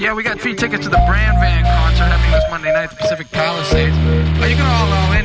Yeah, we got free tickets to the Brand Van concert happening this Monday night at the Pacific Palisades. Are you going to all in?